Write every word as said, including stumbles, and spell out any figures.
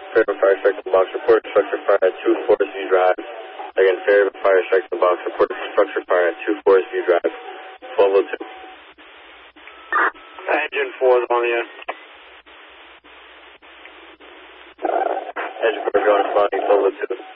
Fairhaven Fire Strike in the box. Report structure fire at two Forest View Drive. Again, Fairhaven Fire Strike in the box. Report structure fire at two Forest View Drive. twelve oh two. Engine four is on the air. Engine four going to spotting twelve oh two.